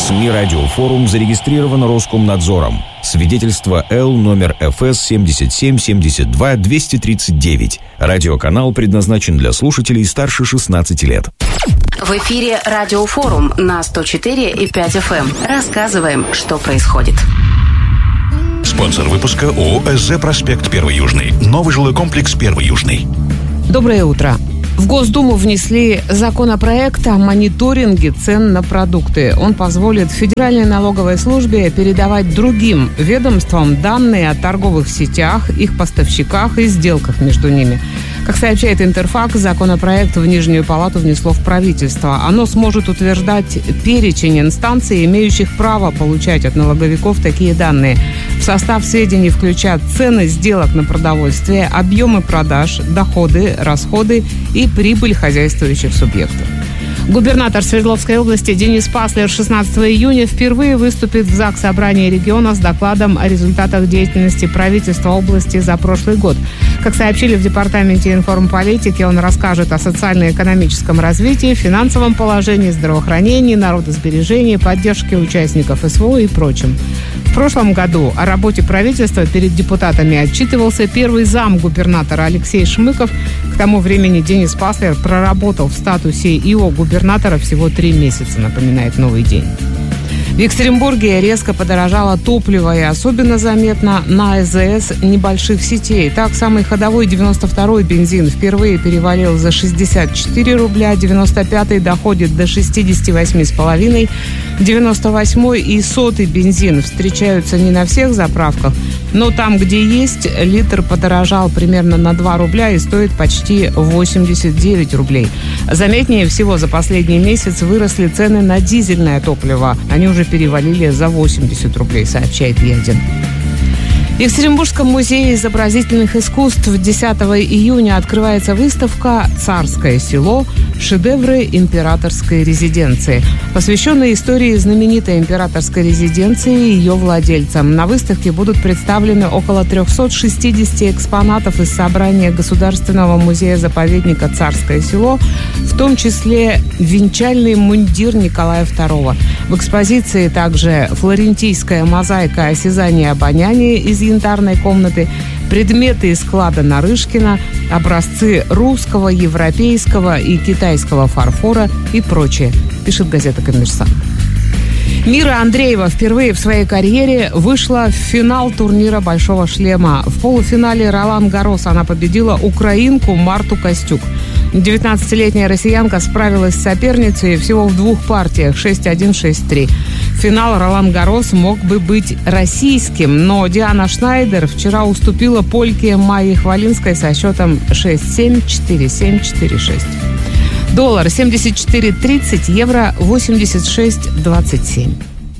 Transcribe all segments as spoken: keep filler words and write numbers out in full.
СМИ «Радиофорум» зарегистрировано Роскомнадзором. Свидетельство Л номер эф эс семьдесят семь семьдесят два двести тридцать девять. Радиоканал предназначен для слушателей старше шестнадцати лет. В эфире «Радиофорум» на сто четыре и пять эф эм. Рассказываем, что происходит. Спонсор выпуска ООО «СЗ Проспект Первый Южный». Новый жилой комплекс Первый Южный. Доброе утро. В Госдуму внесли законопроект о мониторинге цен на продукты. Он позволит Федеральной налоговой службе передавать другим ведомствам данные о торговых сетях, их поставщиках и сделках между ними. Как сообщает Интерфакс, законопроект в Нижнюю палату внесло в правительство. Оно сможет утверждать перечень инстанций, имеющих право получать от налоговиков такие данные. В состав сведений включат цены сделок на продовольствие, объемы продаж, доходы, расходы и прибыль хозяйствующих субъектов. Губернатор Свердловской области Денис Паслер шестнадцатого июня впервые выступит в ЗАГС Собрания региона с докладом о результатах деятельности правительства области за прошлый год. Как сообщили в Департаменте информполитики, он расскажет о социально-экономическом развитии, финансовом положении, здравоохранении, народосбережении, поддержке участников эс вэ о и прочем. В прошлом году о работе правительства перед депутатами отчитывался первый зам губернатора Алексей Шмыков. К тому времени Денис Паслер проработал в статусе и о губернатора всего три месяца, напоминает «Новый день». В Екатеринбурге резко подорожало топливо, и особенно заметно на а зэ эс небольших сетей. Так, самый ходовой девяносто второй бензин впервые перевалил за шестьдесят четыре рубля, девяносто пятый доходит до шестьдесят восемь с половиной, девяносто восьмой и сотый бензин встречаются не на всех заправках, но там, где есть, литр подорожал примерно на два рубля и стоит почти восемьдесят девять рублей. Заметнее всего за последний месяц выросли цены на дизельное топливо. Они уже перевалили за восемьдесят рублей, сообщает Един. В Екатеринбургском музее изобразительных искусств десятого июня открывается выставка «Царское село. Шедевры императорской резиденции», посвященная истории знаменитой императорской резиденции и ее владельцам. На выставке будут представлены около триста шестьдесят экспонатов из собрания Государственного музея-заповедника «Царское село», в том числе венчальный мундир Николая второго. В экспозиции также флорентийская мозаика осязания и обоняния из янтарной комнаты, предметы из склада Нарышкина, образцы русского, европейского и китайского фарфора и прочее, пишет газета «Коммерсант». Мира Андреева впервые в своей карьере вышла в финал турнира «Большого шлема». В полуфинале Ролан Гаррос она победила украинку Марту Костюк. девятнадцатилетняя россиянка справилась с соперницей всего в двух партиях шесть один - шесть три. Финал Ролан Гаррос мог бы быть российским, но Диана Шнайдер вчера уступила польке Майе Хвалинской со счетом шесть семь, четыре семь, четыре шесть. Доллар семьдесят четыре тридцать, евро восемьдесят шесть двадцать семь.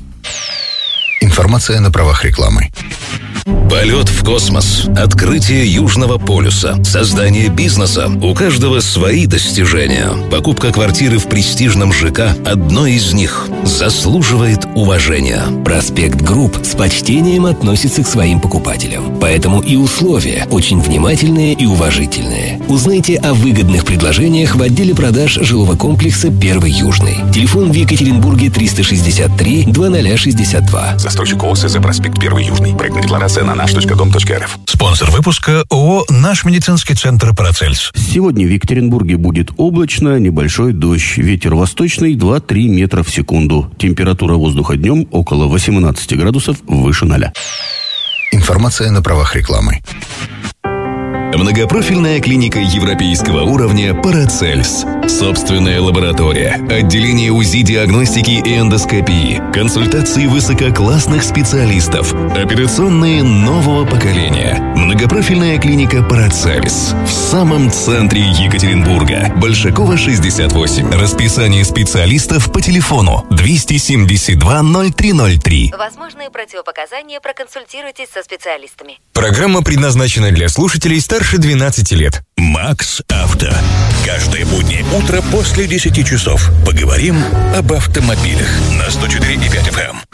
Информация на правах рекламы. Полет в космос, открытие Южного полюса, создание бизнеса. У каждого свои достижения. Покупка квартиры в престижном ЖК – одно из них. Заслуживает уважения. Проспект Групп с почтением относится к своим покупателям. Поэтому и условия очень внимательные и уважительные. Узнайте о выгодных предложениях в отделе продаж жилого комплекса «Первый Южный». Телефон в Екатеринбурге триста шестьдесят три двадцать шестьдесят два. Застройщик ООО «СЗ Проспект Первый Южный». Проектная декларация на наш точка дом точка эр эф. Спонсор выпуска ООО «Наш медицинский центр Парацельс». Сегодня в Екатеринбурге будет облачно, небольшой дождь. Ветер восточный два-три метра в секунду. Температура воздуха днем около восемнадцати градусов выше ноля. Информация на правах рекламы. Многопрофильная клиника европейского уровня «Парацельс». Собственная лаборатория, отделение УЗИ, диагностики и эндоскопии, консультации высококлассных специалистов, операционные нового поколения. Многопрофильная клиника «Парацельс» в самом центре Екатеринбурга. Большакова, шестьдесят восемь. Расписание специалистов по телефону двести семьдесят два ноль три ноль три. Возможные противопоказания, проконсультируйтесь со специалистами. Программа предназначена для слушателей старше двенадцати лет. Макс Авто. Каждое буднее утро после десяти часов поговорим об автомобилях на сто четыре и пять эф эм.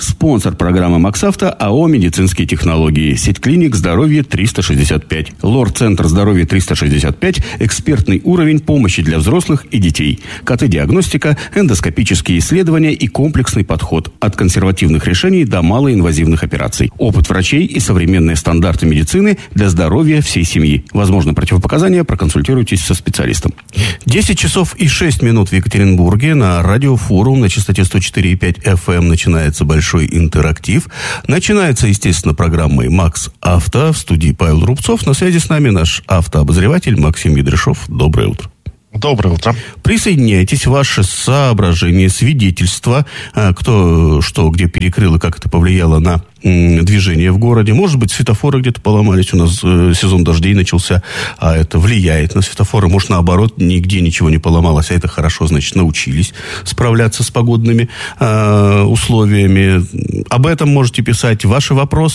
Спонсор программы «МаксАвто» АО «Медицинские технологии». Сеть клиник «Здоровье триста шестьдесят пять». Лор-центр «Здоровье триста шестьдесят пять». Экспертный уровень помощи для взрослых и детей. КТ-диагностика, эндоскопические исследования и комплексный подход. От консервативных решений до малоинвазивных операций. Опыт врачей и современные стандарты медицины для здоровья всей семьи. Возможно, противопоказания, проконсультируйтесь со специалистом. десять часов и шесть минут в Екатеринбурге. На радиофорум на частоте сто четыре и пять эф эм начинается большой интерактив. Начинается, естественно, программой «Макс Авто». В студии Павел Рубцов. На связи с нами наш автообозреватель Максим Ядрышев. Доброе утро. Доброе утро. Присоединяйтесь, ваши соображения, свидетельства, кто что где перекрыл и как это повлияло на движение в городе. Может быть, светофоры где-то поломались, у нас э, сезон дождей начался, а это влияет на светофоры. Может, наоборот, нигде ничего не поломалось, а это хорошо, значит, научились справляться с погодными э, условиями. Об этом можете писать. Ваши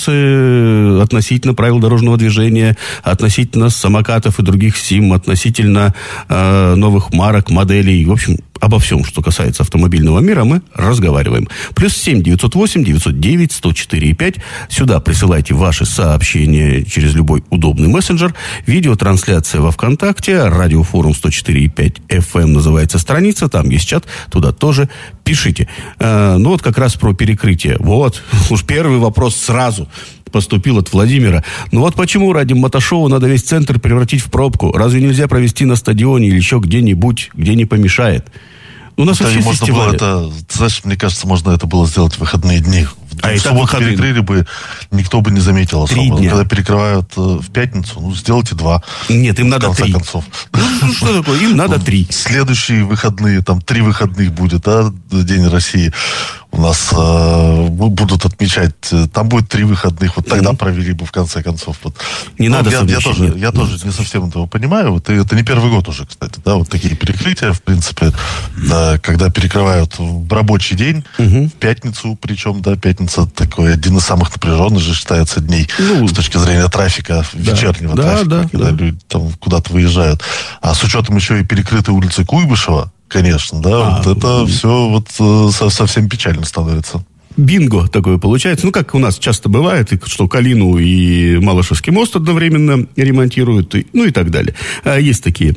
вопросы относительно правил дорожного движения, относительно самокатов и других СИМ, относительно э, новых марок, моделей, в общем, обо всем, что касается автомобильного мира, мы разговариваем. Плюс семь девятьсот восемь девятьсот девять сто четыре и пять. Сюда присылайте ваши сообщения через любой удобный мессенджер. Видеотрансляция во ВКонтакте. Радиофорум сто четыре и пять эф эм называется страница. Там есть чат. Туда тоже пишите. Э, ну вот как раз про перекрытие. Вот. Уж первый вопрос сразу поступил от Владимира. Ну вот почему ради мотошоу надо весь центр превратить в пробку? Разве нельзя провести на стадионе или еще где-нибудь, где не помешает? У нас это вообще можно фестивали. было это, знаешь, мне кажется, можно это было сделать в выходные дни. А в субботу перекрыли бы, никто бы не заметил особо. Три дня. Когда перекрывают э, в пятницу, ну, сделайте два. Нет, им надо в конце три. концов. Ну, что такое? Им надо три. Следующие выходные, там, три выходных будет, да, День России. У нас э, будут отмечать, там будет три выходных, вот тогда mm-hmm. провели бы в конце концов. Вот. Не ну, надо я, я тоже, нет, я нет. тоже не совсем этого понимаю. Вот, это не первый год уже, кстати, да, вот такие перекрытия, в принципе, да, когда перекрывают в рабочий день, mm-hmm. в пятницу, причем, да, пятница такой один из самых напряженных же считается дней ну, с точки зрения трафика, да, вечернего да, трафика, да, когда да. люди там куда-то выезжают. А с учетом еще и перекрытой улицы Куйбышева, конечно, да, а, вот это ну, все вот э, совсем печально становится. Бинго такое получается. Ну, как у нас часто бывает, что Калину и Малышевский мост одновременно ремонтируют, и, ну и так далее. А, есть такие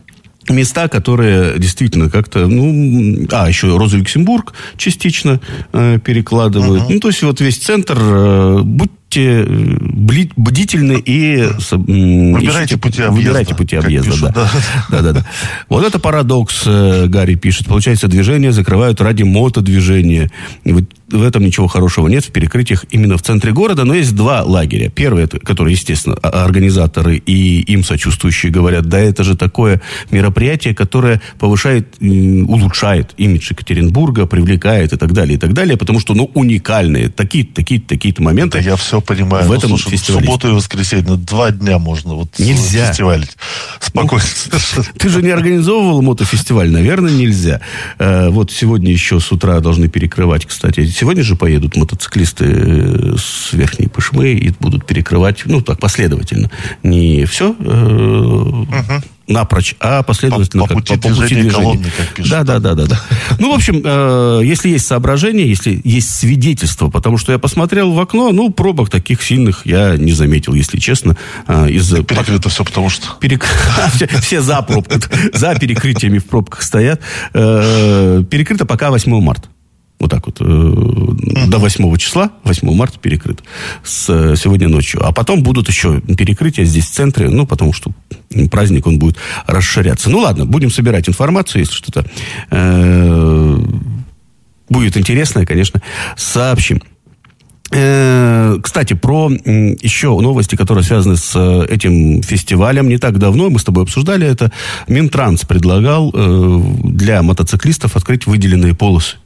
места, которые действительно как-то, ну, а, еще Роза-Люксембург частично э, перекладывают. Uh-huh. Ну, то есть вот весь центр, э, будьте бдительны и... Выбирайте пути объезда. Выбирайте пути объезда, пишут, да. Да, да, да. Вот это парадокс, э, Гарри пишет. Получается, движение закрывают ради мотодвижения. Вот в этом ничего хорошего нет, в перекрытиях именно в центре города, но есть два лагеря. Первый, которые, естественно, организаторы и им сочувствующие говорят, да это же такое мероприятие, которое повышает, улучшает имидж Екатеринбурга, привлекает и так далее, и так далее, потому что, ну, уникальные, такие-то, такие-то, такие-то моменты. Да я все понимаю. В ну, этом слушай, в субботу и воскресенье, два дня можно вот нельзя. Фестивалить. Спокойно. Ну, ты же не организовывал мотофестиваль, наверное, нельзя. Вот сегодня еще с утра должны перекрывать, кстати, сегодня же поедут мотоциклисты с Верхней Пышмы и будут перекрывать, ну, так, последовательно. Не все э, угу. напрочь, а последовательно. По, по, как, пути, по, по пути движения. Колонны, как пишут. Да, да, да, да, да. Ну, в общем, э, если есть соображения, если есть свидетельства, потому что я посмотрел в окно, ну, пробок таких сильных я не заметил, если честно. Э, из-за... Перекрыто все, потому что... Перек... Все за пробку, за перекрытиями в пробках стоят. Перекрыто пока восьмого марта. Вот так вот, э, mm-hmm. до восьмого числа, восьмого марта перекрыт, с, сегодня ночью. А потом будут еще перекрытия здесь в центре, ну, потому что праздник, он будет расширяться. Ну, ладно, будем собирать информацию, если что-то э, будет интересное, конечно, сообщим. Э, кстати, про э, еще новости, которые связаны с э, этим фестивалем. Не так давно мы с тобой обсуждали это. Минтранс предлагал э, для мотоциклистов открыть выделенные полосы,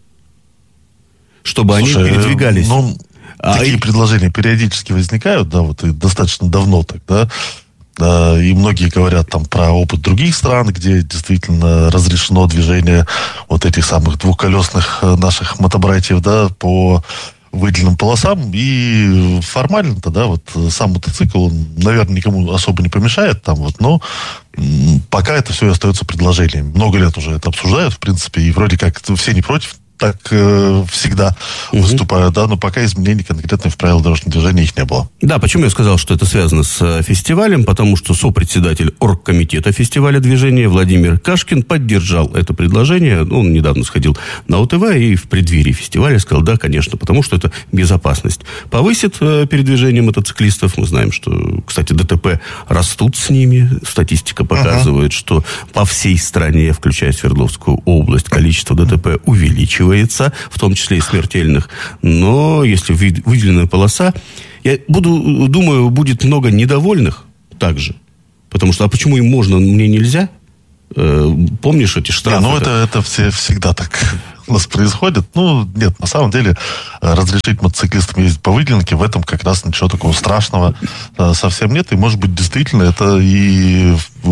чтобы Слушай, они передвигались. Ну, а такие и... предложения периодически возникают, да, вот и достаточно давно так, да. Да, и многие говорят там про опыт других стран, где действительно разрешено движение вот этих самых двухколесных наших мотобратьев, да, по выделенным полосам. И формально-то, да, вот сам мотоцикл, он, наверное, никому особо не помешает там вот, но пока это все остается предложением. Много лет уже это обсуждают, в принципе, и вроде как все не против. так э, всегда угу. выступают, да, но пока изменений конкретных в правилах дорожного движения их не было. Да, почему я сказал, что это связано с фестивалем? Потому что сопредседатель оргкомитета фестиваля движения Владимир Кашкин поддержал это предложение. Он недавно сходил на ОТВ и в преддверии фестиваля сказал, да, конечно, потому что это безопасность. Повысит э, передвижение мотоциклистов. Мы знаем, что, кстати, ДТП растут с ними. Статистика показывает, uh-huh. что по всей стране, включая Свердловскую область, количество ДТП увеличивается. В том числе и смертельных. Но если выделенная полоса, я буду, думаю, будет много недовольных также. Потому что, а почему им можно, мне нельзя? Э, помнишь эти штрафы? Не, ну, это, это все, всегда так у нас происходит. Ну, нет, на самом деле, разрешить мотоциклистам ездить по выделенке, в этом как раз ничего такого страшного совсем нет. И, может быть, действительно, это и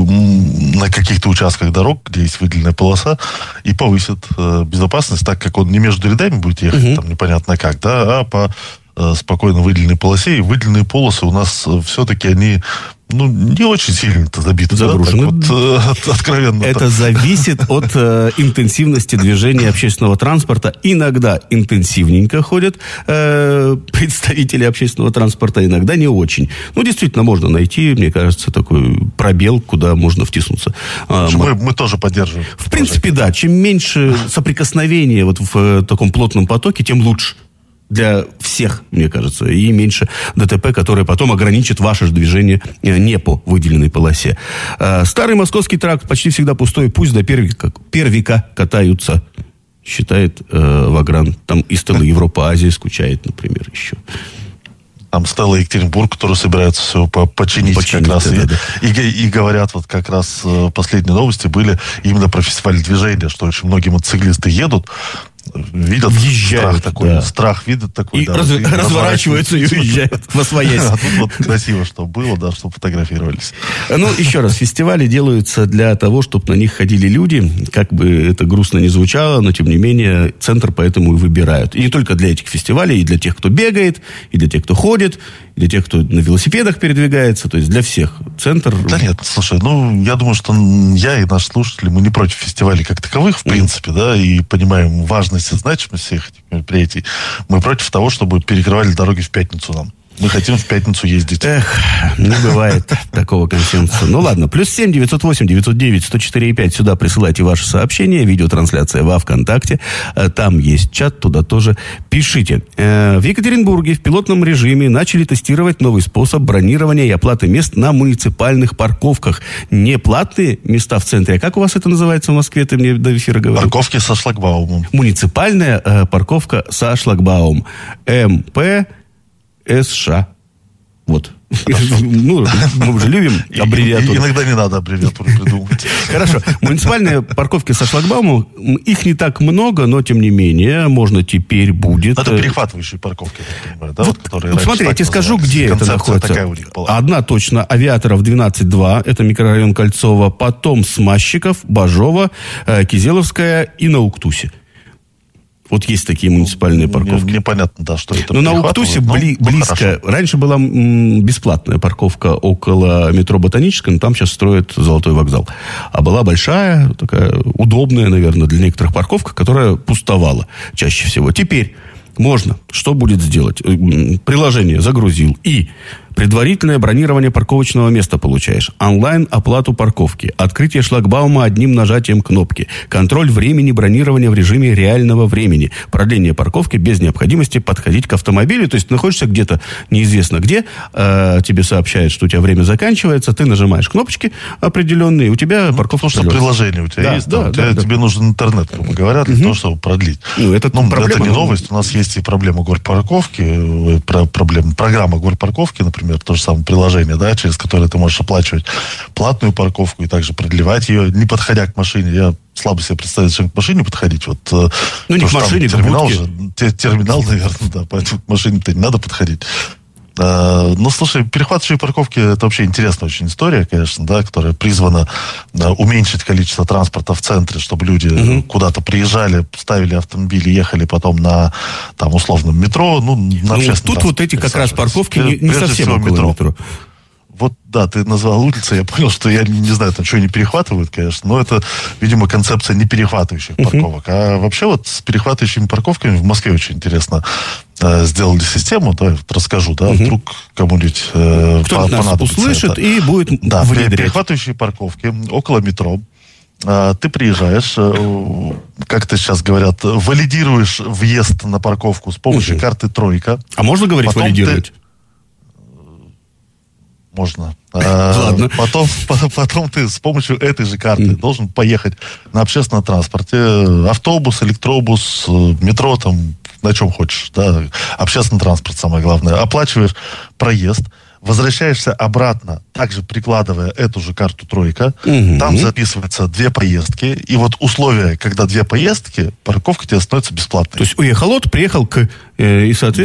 на каких-то участках дорог, где есть выделенная полоса, и повысит безопасность, так как он не между рядами будет ехать, угу. там непонятно как, да, а по спокойно выделенной полосе. И выделенные полосы у нас все-таки они, ну, не очень сильно-то забиты. Загружены. Да? Вот, э, откровенно. Это зависит от э, интенсивности движения общественного транспорта. Иногда интенсивненько ходят э, представители общественного транспорта, иногда не очень. Ну, действительно, можно найти, мне кажется, такой пробел, куда можно втиснуться. А, мы, мы тоже поддерживаем. В принципе, да. Чем меньше соприкосновения вот в э, таком плотном потоке, тем лучше. Для всех, мне кажется, и меньше ДТП, которое потом ограничит ваше же движение не по выделенной полосе. Старый московский тракт почти всегда пустой, пусть до первика, первика катаются, считает э, Вагран. Там и Стелла Европа, Азия скучает, например, еще. Там Стелла Екатеринбург, которые собираются все починить, починить как раз. Да, и, да. И, и, и говорят, вот как раз последние новости были именно про фестиваль движения, что очень многие мотоциклисты едут, видят въезжают, страх такой, да. страх видят такой, и да, раз, и разворачиваются и уезжают во своясь. А тут вот красиво, что было, да, чтобы фотографировались. Ну, еще раз, фестивали делаются для того, чтобы на них ходили люди, как бы это грустно ни звучало, но тем не менее центр поэтому и выбирают. И не только для этих фестивалей, и для тех, кто бегает, и для тех, кто ходит, и для тех, кто на велосипедах передвигается, то есть для всех центр. Да нет, слушай, ну, я думаю, что я и наши слушатели, мы не против фестивалей как таковых, в принципе, mm. да, и понимаем важность и значимость всех этих мероприятий. Мы против того, чтобы перекрывали дороги в пятницу нам. Мы хотим в пятницу ездить. Эх, не бывает такого консенсуса. Ну ладно, плюс семь девятьсот восемь девятьсот девять сто четыре пять. Сюда присылайте ваши сообщения. Видеотрансляция во ВКонтакте. Там есть чат, туда тоже пишите. В Екатеринбурге в пилотном режиме начали тестировать новый способ бронирования и оплаты мест на муниципальных парковках. Не платные места в центре. А как у вас это называется в Москве? Ты мне до эфира говорил. Парковки со шлагбаумом. Муниципальная э, парковка со шлагбаумом. эм пэ эс ша. Вот. Ну, мы уже любим аббревиатуру. Иногда не надо аббревиатуру придумывать. Хорошо. Муниципальные парковки со шлагбаумом, их не так много, но тем не менее, можно теперь будет... Это перехватывающие парковки, я понимаю, да? Вот, вот, вот смотри, я тебе скажу, где это находится. Одна точно, Авиаторов двенадцать два, это микрорайон Кольцово, потом Смазчиков, Бажова, Кизеловская и на Уктусе. Вот есть такие муниципальные парковки. Непонятно, да, что это. Но на Уктусе бли, ну, близко. Хорошо. Раньше была м, бесплатная парковка около метро Ботанической, но там сейчас строят Золотой вокзал. А была большая, такая удобная, наверное, для некоторых парковка, которая пустовала чаще всего. Теперь можно. Что будет сделать? Приложение загрузил и... Предварительное бронирование парковочного места получаешь. Онлайн оплату парковки. Открытие шлагбаума одним нажатием кнопки. Контроль времени бронирования в режиме реального времени. Продление парковки без необходимости подходить к автомобилю. То есть находишься где-то неизвестно где. Э, тебе сообщают, что у тебя время заканчивается. Ты нажимаешь кнопочки определенные. У тебя ну, парковка. Потому что приложение у тебя да, есть. Да, да, тебя, да, тебе да. нужен интернет, грубо говоря, для угу. того, чтобы продлить. Ну, это, ну, это не новость. У нас есть и проблема горпарковки. Проблема, программа горпарковки, например. То же самое приложение, да, через которое ты можешь оплачивать платную парковку и также продлевать ее, не подходя к машине. Я слабо себе представить, чем к машине подходить. Вот, ну, не к машине, терминал же, терминал, наверное, да, поэтому к машине-то не надо подходить. Uh, ну, слушай, перехватывающие парковки — это вообще интересная очень история, конечно, да, которая призвана uh, уменьшить количество транспорта в центре, чтобы люди uh-huh. куда-то приезжали, ставили автомобили, ехали потом на, там, условном метро, ну, на ну, тут вот эти как раз парковки не, не совсем около метро. метро. Вот, да, ты назвал улицы, я понял, что я не знаю, там что они перехватывают, конечно, но это, видимо, концепция не перехватывающих uh-huh. парковок. А вообще вот с перехватывающими парковками в Москве очень интересно э, сделали систему, да, вот расскажу, да, uh-huh. вдруг кому-нибудь э, Кто-то нас услышит это. И будет да, внедрять. Перехватывающие парковки около метро. Э, ты приезжаешь, э, как ты сейчас говорят, валидируешь въезд на парковку с помощью uh-huh. карты «Тройка». А можно говорить Потом валидировать? Ты... Можно. А, потом, потом ты с помощью этой же карты mm. должен поехать на общественном транспорте. Автобус, электробус, метро, там, на чем хочешь. Да. Общественный транспорт, самое главное. Оплачиваешь проезд, возвращаешься обратно, также прикладывая эту же карту «Тройка». Mm-hmm. Там записываются две поездки. И вот условия, когда две поездки, парковка тебе становится бесплатной. То есть уехал от, приехал к... Э, и, соответственно...